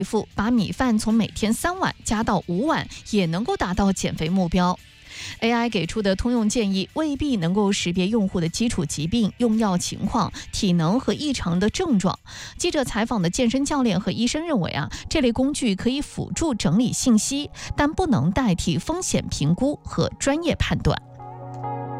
把米饭从每天3碗加到5碗，也能够达到减肥目标。AI 给出的通用建议未必能够识别用户的基础疾病、用药情况、体能和异常的症状。记者采访的健身教练和医生认为这类工具可以辅助整理信息，但不能代替风险评估和专业判断。